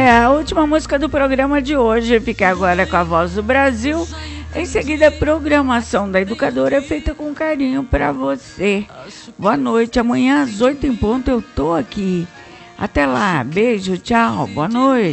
A última música do programa de hoje. Fica agora com a Voz do Brasil. Em seguida, a programação da Educadora feita com carinho para você. Boa noite. Amanhã às 8 em ponto eu tô aqui. Até lá. Beijo, tchau. Boa noite.